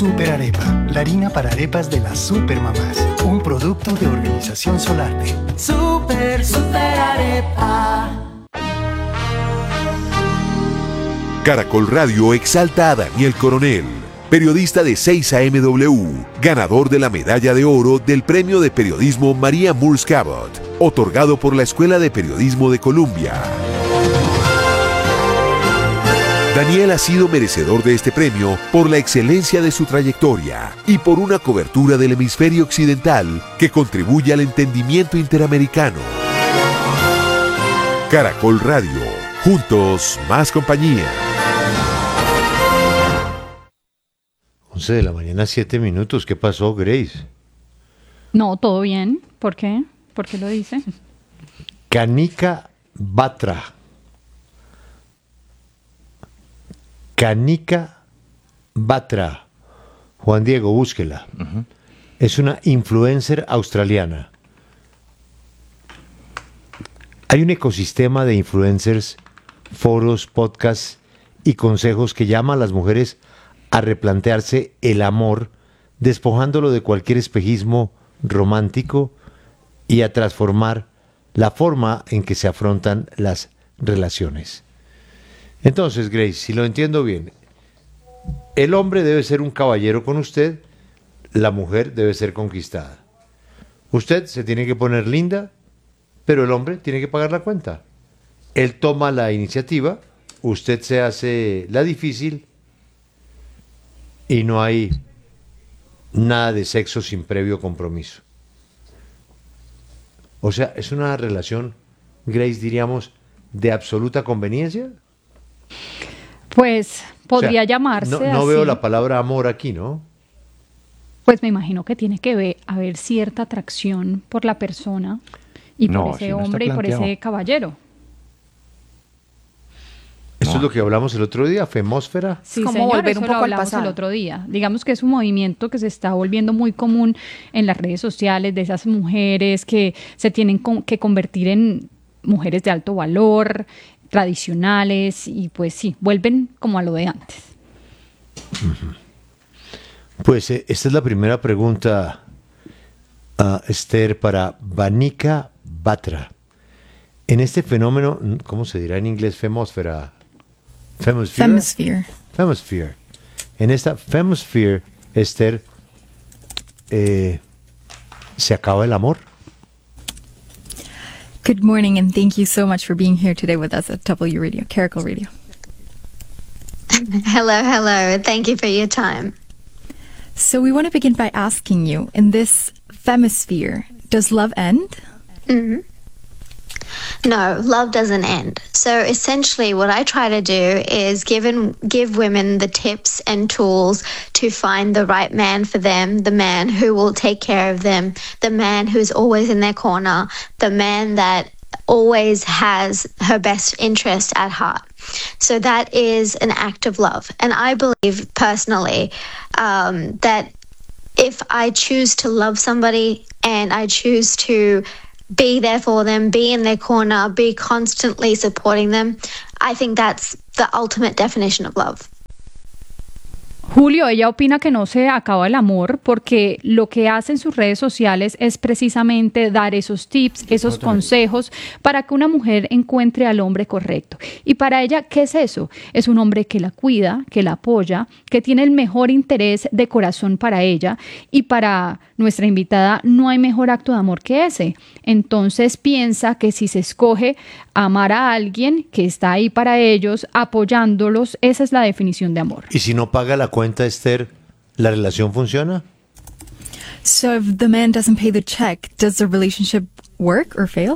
Super Arepa, la harina para arepas de las supermamás. Un producto de Organización Solarte. Super Arepa. Caracol Radio exalta a Daniel Coronel, periodista de 6AMW, ganador de la medalla de oro del Premio de Periodismo María Moores Cabot, otorgado por la Escuela de Periodismo de Columbia. Daniel ha sido merecedor de este premio por la excelencia de su trayectoria y por una cobertura del hemisferio occidental que contribuye al entendimiento interamericano. Caracol Radio, juntos más compañía. 11 de la mañana, 7 minutos. ¿Qué pasó, Grace? No, todo bien. ¿Por qué? ¿Por qué lo dice? Kanika Batra. Kanika Batra. Juan Diego, búsquela. Es una influencer australiana. Hay un ecosistema de influencers, foros, podcasts y consejos que llama a las mujeres a replantearse el amor, despojándolo de cualquier espejismo romántico y a transformar la forma en que se afrontan las relaciones. Entonces, Grace, si lo entiendo bien, el hombre debe ser un caballero con usted, la mujer debe ser conquistada. Usted se tiene que poner linda, pero el hombre tiene que pagar la cuenta. Él toma la iniciativa, usted se hace la difícil y no hay nada de sexo sin previo compromiso. O sea, es una relación, Grace, diríamos, de absoluta conveniencia. Pues podría O sea, llamarse no así. veo la palabra amor aquí, ¿no? Pues me imagino que tiene que haber cierta atracción por la persona y No, por así ese no está hombre y por planteado. ese caballero. Eso es lo que hablamos el otro día, femósfera. Sí, como señor, volver eso un lo poco al hablamos pasado. el otro día. Digamos que es un movimiento que se está volviendo muy común en las redes sociales, de esas mujeres que se tienen que convertir en mujeres de alto valor, tradicionales, y pues sí, vuelven como a lo de antes. Pues esta es la primera pregunta, Esther, para Vanika Batra. En este fenómeno, ¿cómo se dirá en inglés? Femósfera. Femisphere. Femisphere. En esta Femisphere, Esther, ¿se acaba el amor? Good morning, and thank you so much for being here today with us at W Radio, Caracol Radio. Hello. Thank you for your time. So we want to begin by asking you, in this femisphere, does love end? No, love doesn't end. So essentially what I try to do is give women the tips and tools to find the right man for them, the man who will take care of them, the man who's always in their corner, the man that always has her best interest at heart. So that is an act of love. And I believe personally that if I choose to love somebody and I choose to be there for them, be in their corner, be constantly supporting them, I think that's the ultimate definition of love. Julio, ella opina que no se acaba el amor porque lo que hace en sus redes sociales es precisamente dar esos tips, esos consejos para que una mujer encuentre al hombre correcto. Y para ella, ¿qué es eso? Es un hombre que la cuida, que la apoya, que tiene el mejor interés de corazón para ella, y para nuestra invitada no hay mejor acto de amor que ese. Entonces piensa que si se escoge amar a alguien que está ahí para ellos, apoyándolos, esa es la definición de amor. Y si no paga la cuenta, Esther, ¿la relación funciona? So if the man doesn't pay the check, does the relationship work or fail?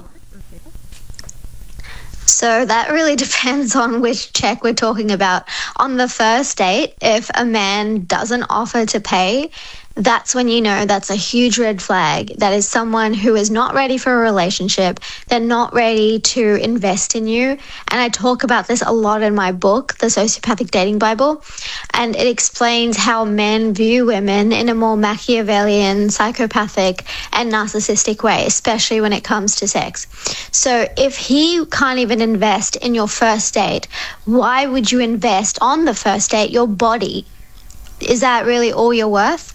So that really depends on which check we're talking about. On the first date, if a man doesn't offer to pay, that's when you know that's a huge red flag. That is someone who is not ready for a relationship. They're not ready to invest in you. And I talk about this a lot in my book, The Sociopathic Dating Bible. And it explains how men view women in a more Machiavellian, psychopathic, and narcissistic way, especially when it comes to sex. So if he can't even invest in your first date, why would you invest on the first date your body? is that really all you're worth?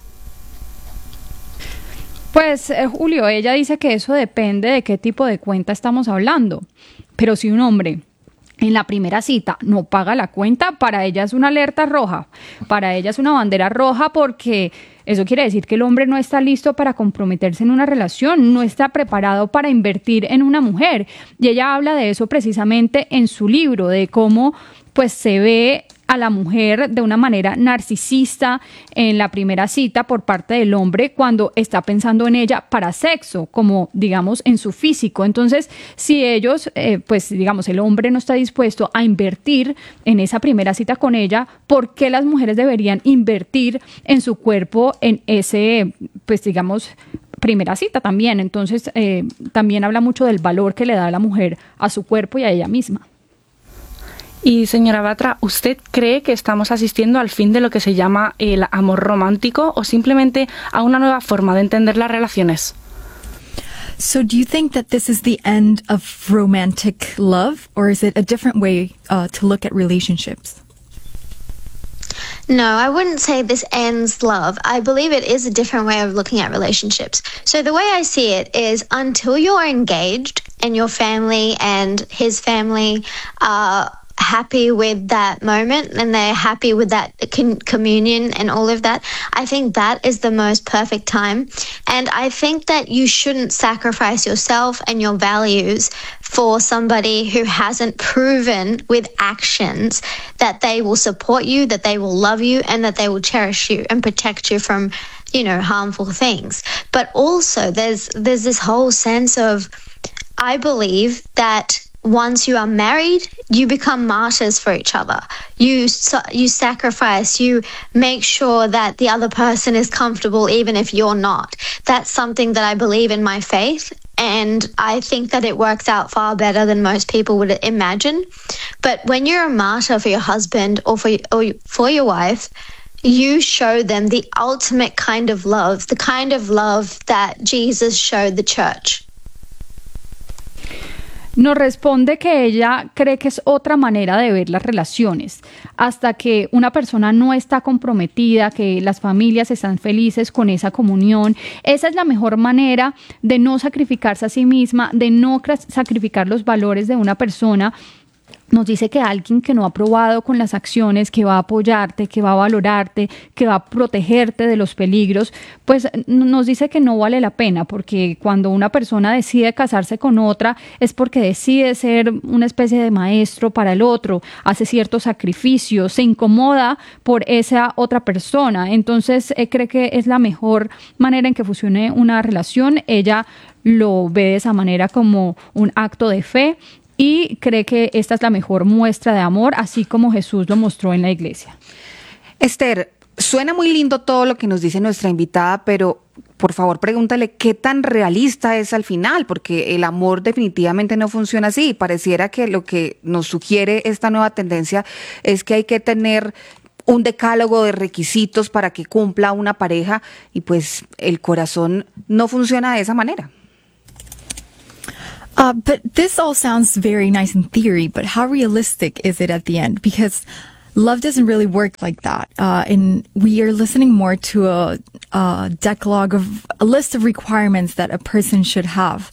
Pues Julio, ella dice que eso depende de qué tipo de cuenta estamos hablando. Pero si un hombre en la primera cita no paga la cuenta, para ella es una alerta roja, para ella es una bandera roja, porque eso quiere decir que el hombre no está listo para comprometerse en una relación, no está preparado para invertir en una mujer. Y ella habla de eso precisamente en su libro, de cómo pues se ve a la mujer de una manera narcisista en la primera cita por parte del hombre cuando está pensando en ella para sexo, como digamos en su físico. Entonces, si ellos, pues digamos, el hombre no está dispuesto a invertir en esa primera cita con ella, ¿por qué las mujeres deberían invertir en su cuerpo en ese, pues digamos, primera cita también? Entonces, también habla mucho del valor que le da la mujer a su cuerpo y a ella misma. Y señora Batra, ¿usted cree que estamos asistiendo al fin de lo que se llama el amor romántico o simplemente a una nueva forma de entender las relaciones? So do you think that this is the end of romantic love, or is it a different way to look at relationships? No, I wouldn't say this ends love. I believe it is a different way of looking at relationships. So the way I see it is, until you're engaged and your family and his family are happy with that moment and they're happy with that communion and all of that, I think that is the most perfect time. And I think that you shouldn't sacrifice yourself and your values for somebody who hasn't proven with actions that they will support you, that they will love you, and that they will cherish you and protect you from, you know, harmful things. But also there's this whole sense of, I believe that once you are married, you become martyrs for each other. You sacrifice, you make sure that the other person is comfortable even if you're not. That's something that I believe in my faith, and I think that it works out far better than most people would imagine. But when you're a martyr for your husband or for your wife, you show them the ultimate kind of love, the kind of love that Jesus showed the church. Nos responde que ella cree que es otra manera de ver las relaciones. Hasta que una persona no está comprometida, que las familias están felices con esa comunión, esa es la mejor manera de no sacrificarse a sí misma, de no sacrificar los valores de una persona. Nos dice que alguien que no ha probado con las acciones, que va a apoyarte, que va a valorarte, que va a protegerte de los peligros, pues nos dice que no vale la pena, porque cuando una persona decide casarse con otra es porque decide ser una especie de maestro para el otro, hace ciertos sacrificios, se incomoda por esa otra persona. Entonces cree que es la mejor manera en que funcione una relación. Ella lo ve de esa manera, como un acto de fe, y cree que esta es la mejor muestra de amor, así como Jesús lo mostró en la iglesia. Esther, suena muy lindo todo lo que nos dice nuestra invitada, pero por favor pregúntale qué tan realista es al final, porque el amor definitivamente no funciona así. Pareciera que lo que nos sugiere esta nueva tendencia es que hay que tener un decálogo de requisitos para que cumpla una pareja, y pues el corazón no funciona de esa manera. But this all sounds very nice in theory, but how realistic is it at the end? Because love doesn't really work like that. And we are listening more to a decalogue of a list of requirements that a person should have.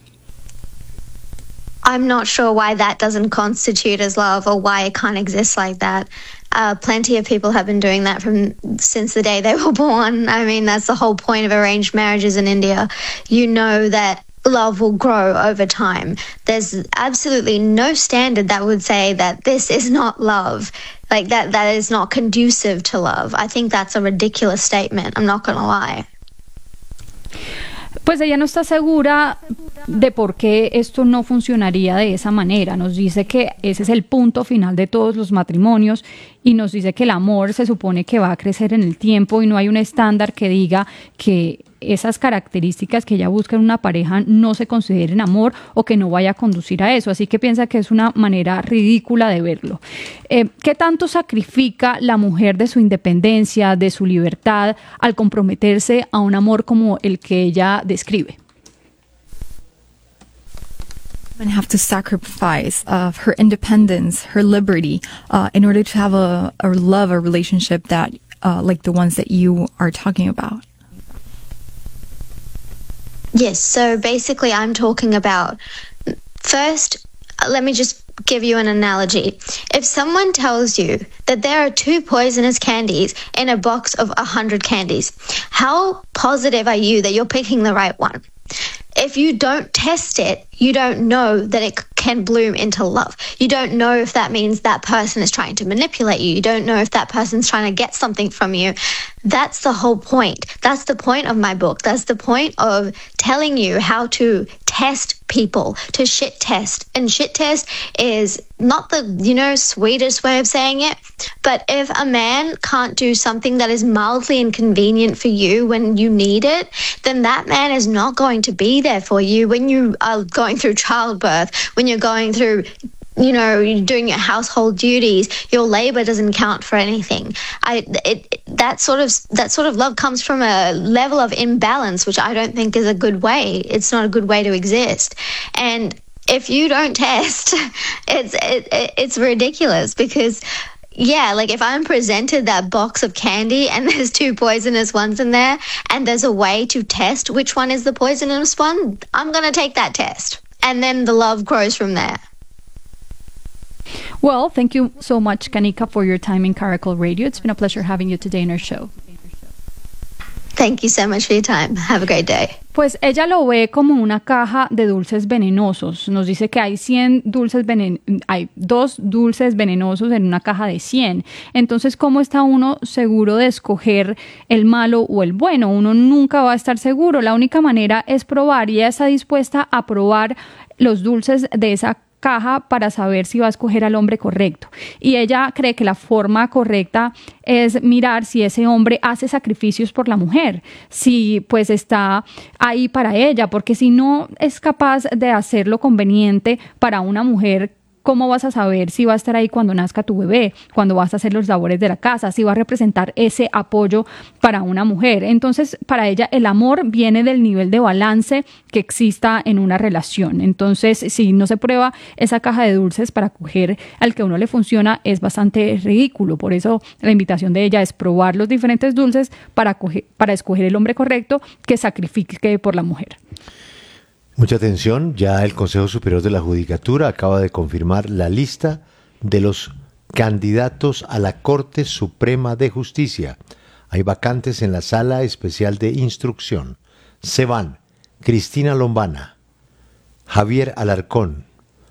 I'm not sure why that doesn't constitute as love, or why it can't exist like that. Plenty of people have been doing that since the day they were born. I mean, that's the whole point of arranged marriages in India. You know that love will grow over time. There's absolutely no standard that would say that this is not love, like that is not conducive to love. I think that's a ridiculous statement, I'm not going to lie. Pues ella no está segura de por qué esto no funcionaría de esa manera. Nos dice que ese es el punto final de todos los matrimonios, y nos dice que el amor se supone que va a crecer en el tiempo, y no hay un estándar que diga que esas características que ella busca en una pareja no se consideren amor, o que no vaya a conducir a eso. Así que piensa que es una manera ridícula de verlo. ¿Qué tanto sacrifica la mujer de su independencia, de su libertad, al comprometerse a un amor como el que ella describe? Women have to sacrifice her independence, her liberty, in order to have a relationship that like the ones that you are talking about? Yes, so basically I'm talking about, first, let me just give you an analogy. If someone tells you that there are 2 poisonous candies in a box of 100 candies, how positive are you that you're picking the right one? If you don't test it, you don't know that it can bloom into love. You don't know if that means that person is trying to manipulate you. You don't know if that person's trying to get something from you. That's the whole point. That's the point of my book. That's the point of telling you how to test people, to shit test. And shit test is not the, sweetest way of saying it, but if a man can't do something that is mildly inconvenient for you when you need it, then that man is not going to be there for you when you are going through childbirth, when you're going through, you're doing your household duties, your labor doesn't count for anything. That sort of love comes from a level of imbalance, which I don't think is a good way. It's not a good way to exist. And if you don't test, it's ridiculous because, yeah, like if I'm presented that box of candy and there's 2 poisonous ones in there and there's a way to test which one is the poisonous one, I'm going to take that test. And then the love grows from there. Well, thank you so much, Kanika, for your time in Caracol Radio. It's been a pleasure having you today in our show. Thank you so much for your time. Have a great day. Pues ella lo ve como una caja de dulces venenosos. Nos dice que hay 2 dulces venenosos en una caja de 100. Entonces, ¿cómo está uno seguro de escoger el malo o el bueno? Uno nunca va a estar seguro. La única manera es probar y ella está dispuesta a probar los dulces de esa caja para saber si va a escoger al hombre correcto. Y ella cree que la forma correcta es mirar si ese hombre hace sacrificios por la mujer, si pues está ahí para ella, porque si no es capaz de hacerlo conveniente para una mujer, ¿cómo vas a saber si va a estar ahí cuando nazca tu bebé, cuando vas a hacer los labores de la casa, si va a representar ese apoyo para una mujer? Entonces, para ella, el amor viene del nivel de balance que exista en una relación. Entonces, si no se prueba esa caja de dulces para coger al que a uno le funciona, es bastante ridículo. Por eso, la invitación de ella es probar los diferentes dulces para escoger el hombre correcto que sacrifique por la mujer. Mucha atención, ya el Consejo Superior de la Judicatura acaba de confirmar la lista de los candidatos a la Corte Suprema de Justicia. Hay vacantes en la Sala Especial de Instrucción. Se van Cristina Lombana, Javier Alarcón,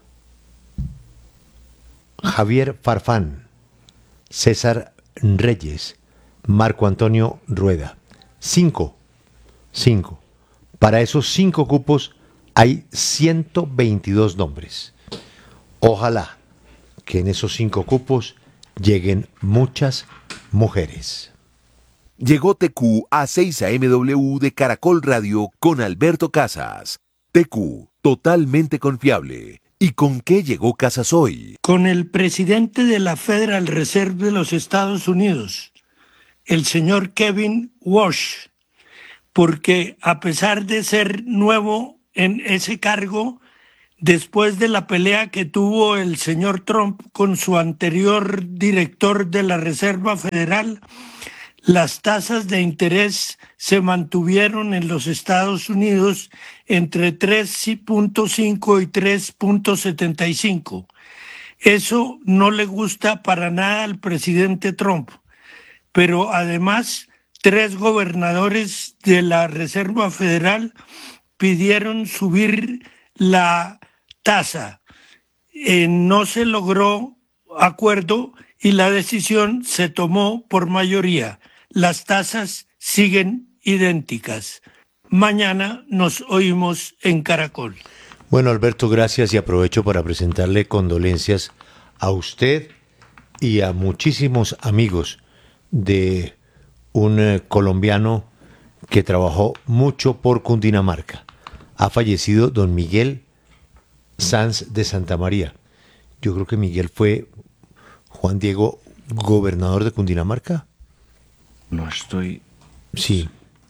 Javier Farfán, César Reyes, Marco Antonio Rueda. 5. Para esos 5 cupos hay 122 nombres. Ojalá que en esos 5 cupos lleguen muchas mujeres. Llegó TQ a 6 AMW de Caracol Radio con Alberto Casas. TQ, totalmente confiable. ¿Y con qué llegó Casas hoy? Con el presidente de la Federal Reserve de los Estados Unidos, el señor Kevin Walsh, porque a pesar de ser nuevo en ese cargo, después de la pelea que tuvo el señor Trump con su anterior director de la Reserva Federal, las tasas de interés se mantuvieron en los Estados Unidos entre 3.5 y 3.75. Eso no le gusta para nada al presidente Trump, pero además 3 gobernadores de la Reserva Federal pidieron subir la tasa. No se logró acuerdo y la decisión se tomó por mayoría. Las tasas siguen idénticas. Mañana nos oímos en Caracol. Bueno, Alberto, gracias y aprovecho para presentarle condolencias a usted y a muchísimos amigos de un colombiano que trabajó mucho por Cundinamarca. Ha fallecido don Miguel Sanz de Santa María. Yo creo que Miguel fue, Juan Diego, gobernador de Cundinamarca. No estoy... Sí.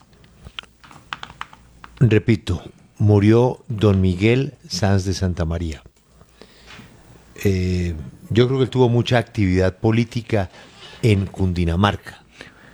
Repito, murió don Miguel Sanz de Santa María. Yo creo que él tuvo mucha actividad política en Cundinamarca.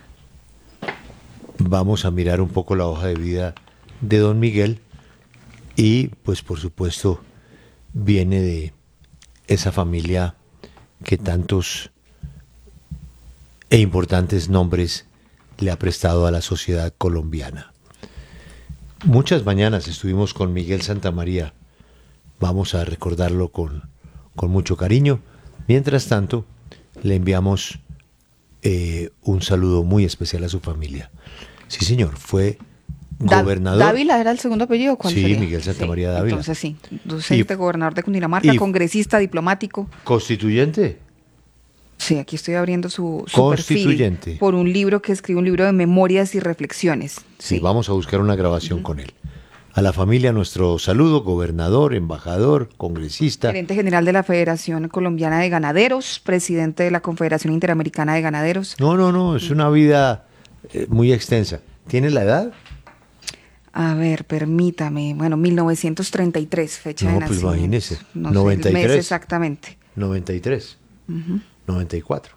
vamos a mirar un poco la hoja de vida de don Miguel y pues por supuesto viene de esa familia que tantos e importantes nombres le ha prestado a la sociedad colombiana. Muchas mañanas estuvimos con Miguel Santamaría. Vamos a recordarlo con mucho cariño. Mientras tanto, le enviamos un saludo muy especial a su familia. Sí, señor, fue gobernador. ¿Dávila era el segundo apellido? ¿Cuál sí, sería? Miguel Santamaría Dávila. Entonces sí, docente, gobernador de Cundinamarca, congresista, diplomático. ¿Constituyente? Sí, aquí estoy abriendo su Constituyente. Perfil por un libro que escribe, un libro de memorias y reflexiones. Sí, vamos a buscar una grabación con él. A la familia nuestro saludo, gobernador, embajador, congresista. Gerente general de la Federación Colombiana de Ganaderos, presidente de la Confederación Interamericana de Ganaderos. No, es una vida muy extensa. ¿Tiene la edad? A ver, permítame. Bueno, 1933, fecha de nacimiento. Pues imagínese. No 93. sé el mes exactamente. 93. 94.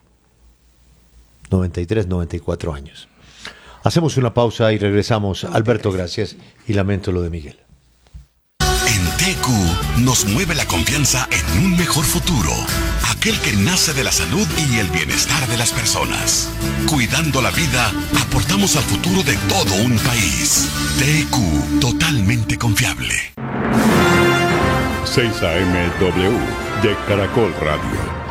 93, 94 años. Hacemos una pausa y regresamos. Alberto, gracias. Y lamento lo de Miguel. En TQ nos mueve la confianza en un mejor futuro. Aquel que nace de la salud y el bienestar de las personas. Cuidando la vida, aportamos al futuro de todo un país. TQ, totalmente confiable. 6 AM W de Caracol Radio.